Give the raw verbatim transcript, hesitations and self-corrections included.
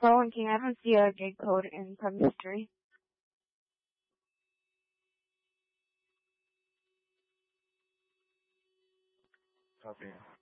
Rowan King, I don't see a gate code in Prem history. Copy.